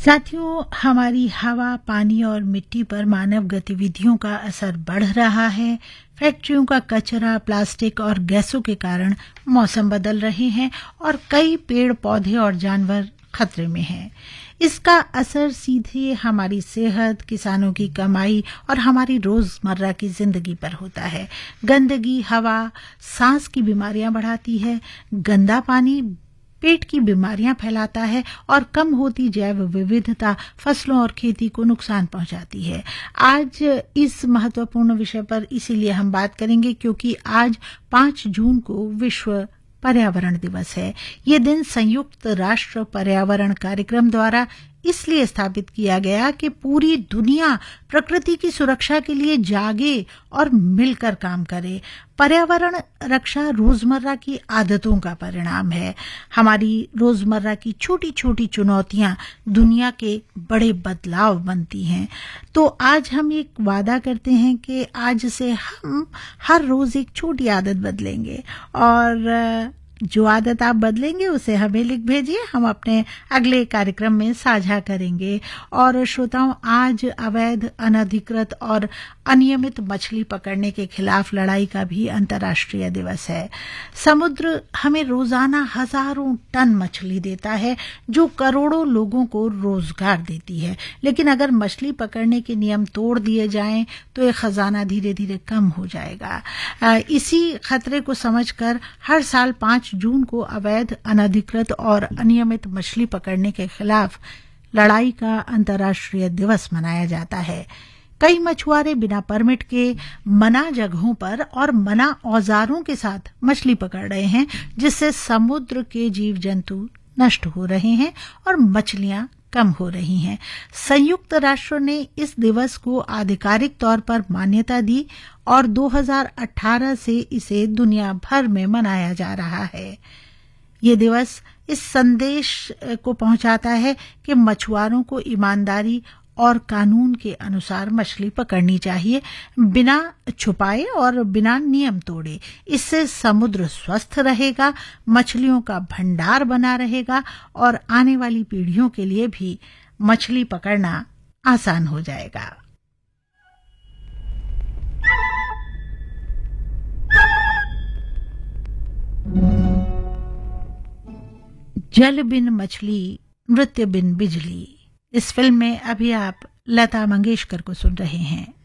साथियों, हमारी हवा, पानी और मिट्टी पर मानव गतिविधियों का असर बढ़ रहा है। फैक्ट्रियों का कचरा, प्लास्टिक और गैसों के कारण मौसम बदल रहे हैं और कई पेड़ पौधे और जानवर खतरे में हैं। इसका असर सीधे हमारी सेहत, किसानों की कमाई और हमारी रोजमर्रा की जिंदगी पर होता है। गंदगी हवा, सांस की बीमारियां बढ़ाती है। गंदा पानी पेट की बीमारियां फैलाता है और कम होती जैव विविधता फसलों और खेती को नुकसान पहुंचाती है। आज इस महत्वपूर्ण विषय पर इसीलिए हम बात करेंगे क्योंकि आज 5 जून को विश्व पर्यावरण दिवस है। ये दिन संयुक्त राष्ट्र पर्यावरण कार्यक्रम द्वारा इसलिए स्थापित किया गया कि पूरी दुनिया प्रकृति की सुरक्षा के लिए जागे और मिलकर काम करे। पर्यावरण रक्षा रोजमर्रा की आदतों का परिणाम है। हमारी रोजमर्रा की छोटी छोटी चुनौतियां दुनिया के बड़े बदलाव बनती हैं। तो आज हम एक वादा करते हैं कि आज से हम हर रोज एक छोटी आदत बदलेंगे और जो आदत आप बदलेंगे उसे हमें लिख भेजिए, हम अपने अगले कार्यक्रम में साझा करेंगे। और श्रोताओं, आज अवैध, अनधिकृत और अनियमित मछली पकड़ने के खिलाफ लड़ाई का भी अंतर्राष्ट्रीय दिवस है। समुद्र हमें रोजाना हजारों टन मछली देता है जो करोड़ों लोगों को रोजगार देती है। लेकिन अगर मछली पकड़ने के नियम तोड़ दिए जाएं तो ये खजाना धीरे धीरे कम हो जाएगा। इसी खतरे को समझकर हर साल 5 जून को अवैध, अनधिकृत और अनियमित मछली पकड़ने के खिलाफ लड़ाई का अंतर्राष्ट्रीय दिवस मनाया जाता है। कई मछुआरे बिना परमिट के मना जगहों पर और मना औजारों के साथ मछली पकड़ रहे हैं, जिससे समुद्र के जीव जंतु नष्ट हो रहे हैं और मछलियां कम हो रही हैं। संयुक्त राष्ट्र ने इस दिवस को आधिकारिक तौर पर मान्यता दी और 2018 से इसे दुनिया भर में मनाया जा रहा है। ये दिवस इस संदेश को पहुंचाता है कि मछुआरों को ईमानदारी और कानून के अनुसार मछली पकड़नी चाहिए, बिना छुपाए और बिना नियम तोड़े। इससे समुद्र स्वस्थ रहेगा, मछलियों का भंडार बना रहेगा और आने वाली पीढ़ियों के लिए भी मछली पकड़ना आसान हो जाएगा। जल बिन मछली, नृत्य बिन बिजली। इस फिल्म में अभी आप लता मंगेशकर को सुन रहे हैं।